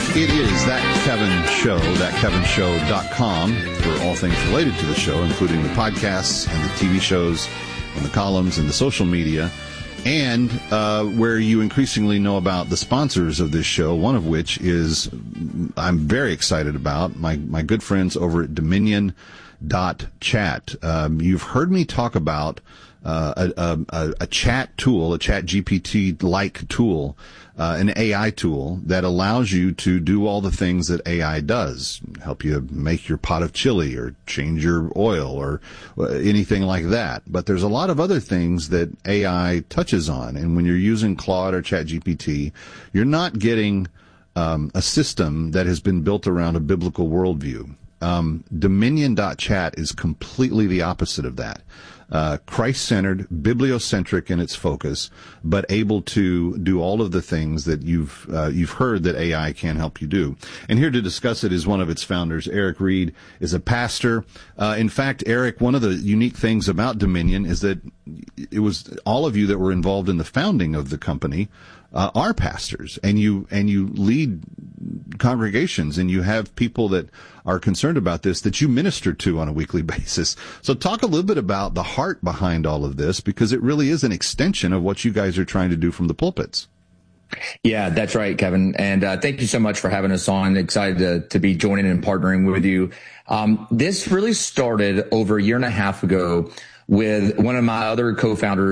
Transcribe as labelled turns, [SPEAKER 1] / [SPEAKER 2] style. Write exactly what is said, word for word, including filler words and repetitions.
[SPEAKER 1] It is That Kevin Show, that kevin show dot com, for all things related to the show, including the podcasts and the T V shows and the columns and the social media, and uh, where you increasingly know about the sponsors of this show, one of which is, I'm very excited about, my, my good friends over at Dominion dot chat. Um, you've heard me talk about uh, a, a, a chat tool, a chat G P T-like tool, Uh, an A I tool that allows you to do all the things that A I does, help you make your pot of chili or change your oil or anything like that. But there's a lot of other things that A I touches on. And when you're using Claude or ChatGPT, you're not getting um, a system that has been built around a biblical worldview. Um, Dominion dot chat is completely the opposite of that. Uh, Christ-centered, bibliocentric in its focus, but able to do all of the things that you've uh, you've heard that A I can help you do. And here to discuss it is one of its founders. Eric Reed is a pastor. Uh, in fact, Eric, one of the unique things about Dominion is that it was all of you that were involved in the founding of the company uh, are pastors, and you and you lead congregations, and you have people that are concerned about this that you minister to on a weekly basis. So talk a little bit about the heart behind all of this, because it really is an extension of what you guys are trying to do from the pulpits.
[SPEAKER 2] Yeah, that's right, Kevin. And uh, thank you so much for having us on. Excited to, to be joining and partnering with you. Um, this really started over a year and a half ago with one of my other co-founders,